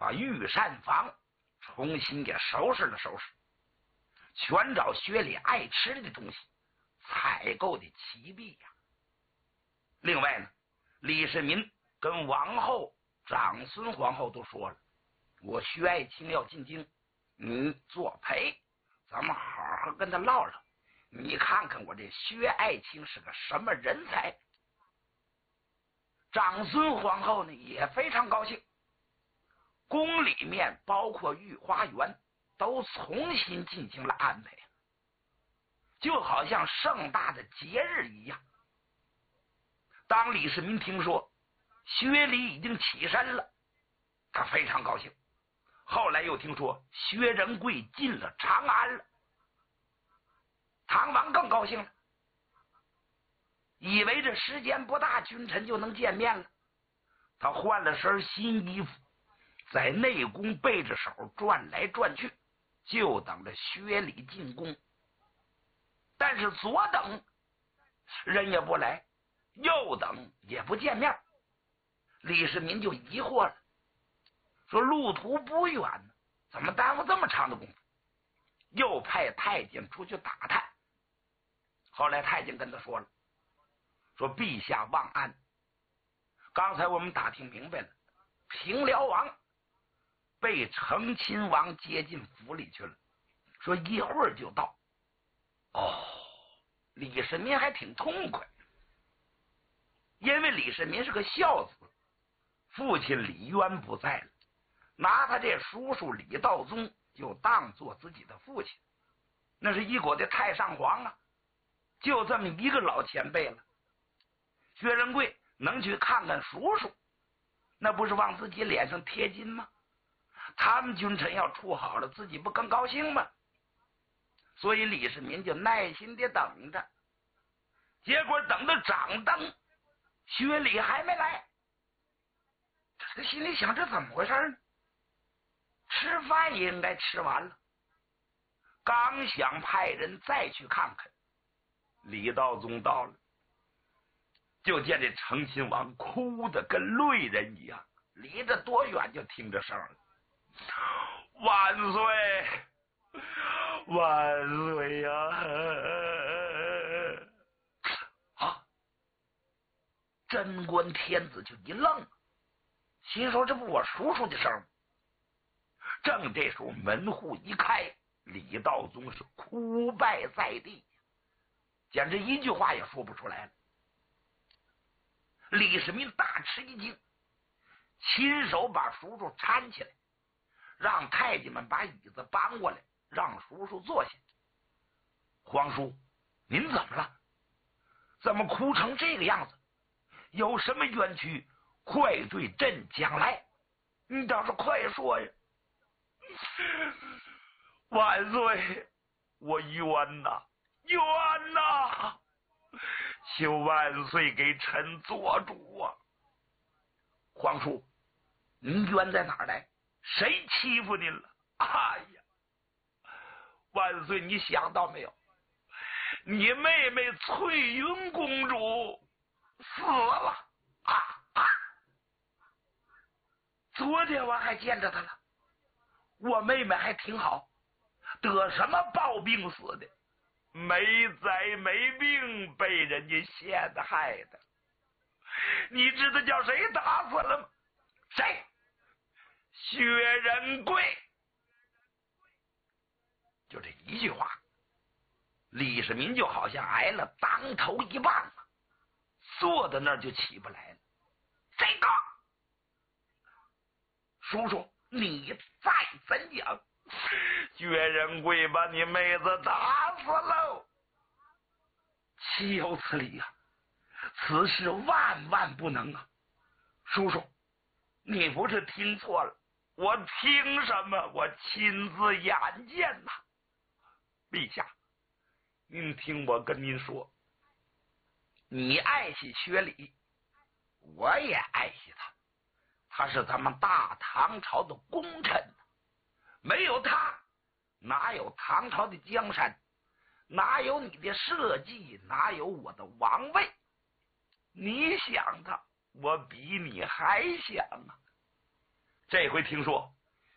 把御膳房重新给收拾了收拾，全找薛礼爱吃的东西采购的齐备呀。另外呢，李世民跟王后、长孙皇后都说了，我薛爱卿要进京，你作陪，咱们好好跟他唠唠，你看看我这薛爱卿是个什么人才。长孙皇后呢也非常高兴，宫里面包括御花园都重新进行了安排，就好像盛大的节日一样。当李世民听说薛礼已经起身了，他非常高兴。后来又听说薛仁贵进了长安了，唐王更高兴了，以为这时间不大，君臣就能见面了。他换了身新衣服，在内宫背着手转来转去，就等着薛礼进宫。但是左等人也不来，右等也不见面，李世民就疑惑了，说路途不远呢，怎么耽误这么长的功夫？又派太监出去打探。后来太监跟他说了，说陛下忘安，刚才我们打听明白了，平辽王被成亲王接进府里去了，说一会儿就到。李世民还挺痛快，因为李世民是个孝子，父亲李渊不在了，拿他这叔叔李道宗就当做自己的父亲，那是一国的太上皇啊，就这么一个老前辈了。薛仁贵能去看看叔叔，那不是往自己脸上贴金吗？他们君臣要处好了，自己不更高兴吗？所以李世民就耐心的等着，结果等到掌灯，薛礼还没来。他心里想，这怎么回事呢？吃饭也应该吃完了，刚想派人再去看看，李道宗到了，就见这成亲王哭得跟泪人一样，离着多远就听着声了，万岁万岁呀！贞观天子就一愣，心说这不我叔叔的声吗？正这时候门户一开，李道宗是哭拜在地，简直一句话也说不出来了。李世民大吃一惊，亲手把叔叔搀起来，让太监们把椅子搬过来，让叔叔坐下。皇叔，您怎么了？怎么哭成这个样子？有什么冤屈，快对朕讲来，你倒是快说呀！万岁，我冤呐，冤呐！求万岁给臣做主啊！皇叔，您冤在哪儿来？谁欺负您了？哎呀，万岁，你想到没有？你妹妹翠云公主死了昨天我还见着她了，我妹妹还挺好，得什么暴病死的？没灾没病，被人家陷害的。你知道叫谁打死了吗？谁？薛仁贵。就这一句话，李世民就好像挨了当头一棒啊，坐在那儿就起不来了。这个叔叔，你再怎讲，薛仁贵把你妹子打死喽！岂有此理啊！此事万万不能啊！叔叔，你不是听错了，我听什么？我亲自眼见呐！陛下，您听我跟您说，你爱惜薛礼，我也爱惜他，他是咱们大唐朝的功臣，没有他，哪有唐朝的江山？哪有你的社稷？哪有我的王位？你想他，我比你还想啊！这回听说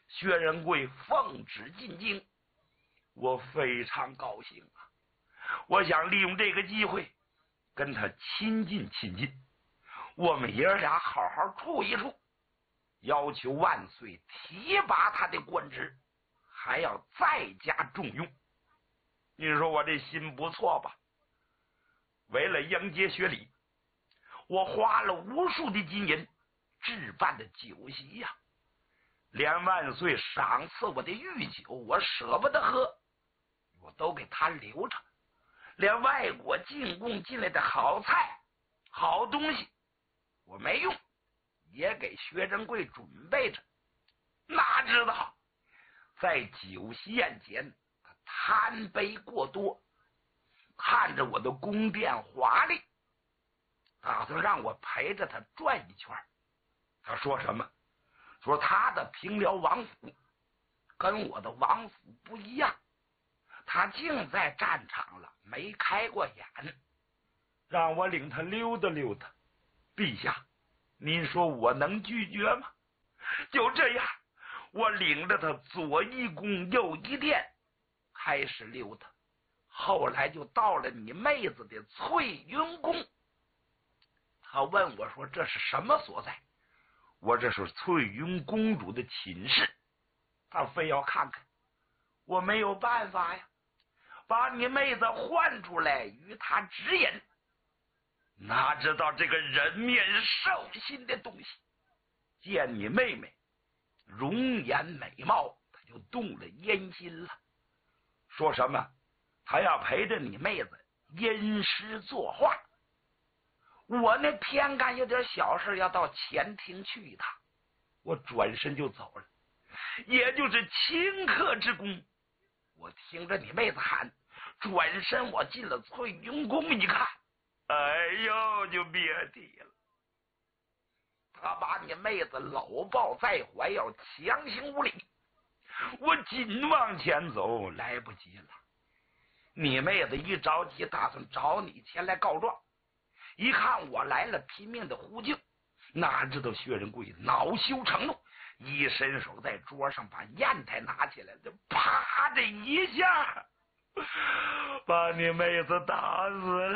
薛仁贵奉旨进京，我非常高兴啊！我想利用这个机会跟他亲近亲近，我们爷俩好好处一处，要求万岁提拔他的官职，还要再加重用。你说我这心不错吧？为了迎接薛礼，我花了无数的金银置办的酒席呀，连万岁赏赐我的御酒我舍不得喝，我都给他留着，连外国进贡进来的好菜好东西我没用，也给薛仁贵准备着。哪知道在酒席宴前他贪杯过多，看着我的宫殿华丽，打算让我陪着他转一圈。他说什么？说他的平辽王府跟我的王府不一样，他竟在战场了，没开过眼，让我领他溜达溜达。陛下，您说我能拒绝吗？就这样，我领着他左一宫右一殿开始溜达，后来就到了你妹子的翠云宫。他问我说这是什么所在？我这是翠云公主的寝室，他非要看看，我没有办法呀，把你妹子唤出来与他指引。哪知道这个人面兽心的东西，见你妹妹容颜美貌，他就动了烟心了，说什么他要陪着你妹子吟诗作画。我呢偏干有点小事要到前厅去一趟，我转身就走了，也就是顷刻之功。我听着你妹子喊，转身我进了翠云宫一看，哎呦就别提了，他把你妹子搂抱在怀，要强行无礼。我紧往前走，来不及了。你妹子一着急，打算找你前来告状，一看我来了，拼命的呼救。哪知道薛仁贵恼羞成怒，一伸手在桌上把砚台拿起来，就啪的一下把你妹子打死了。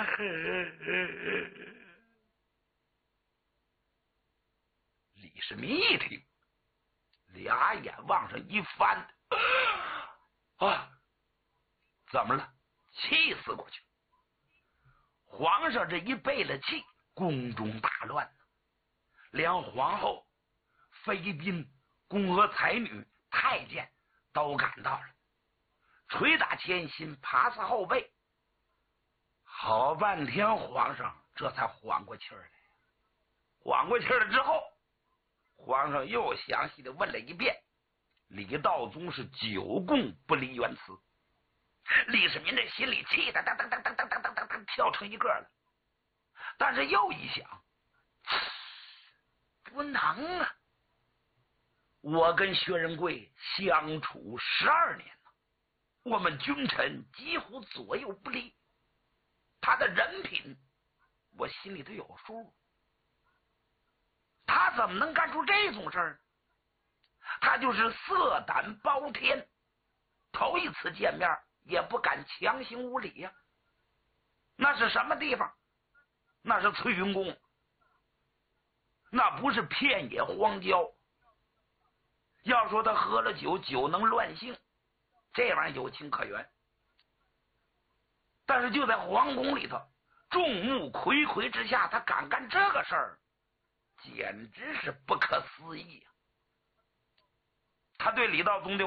李世民一听，俩眼往上一翻，啊，怎么了？气死过去。皇上这一背了气，宫中大乱，连皇后、妃嫔、宫娥才女、太监都赶到了，捶打前心，爬死后背。好半天，皇上这才缓过气儿来。缓过气儿了之后，皇上又详细的问了一遍，李道宗是久供不离原词。李世民这心里气的当跳成一个了，但是又一想，不能啊！我跟薛仁贵相处12年了，我们君臣几乎左右不离，他的人品我心里头有数，他怎么能干出这种事儿？他就是色胆包天，头一次见面也不敢强行无礼呀。那是什么地方？那是翠云宫，那不是片野荒郊。要说他喝了酒，酒能乱性，这玩意儿有情可原。但是就在皇宫里头，众目睽睽之下，他敢干这个事儿，简直是不可思议啊！他对李道宗的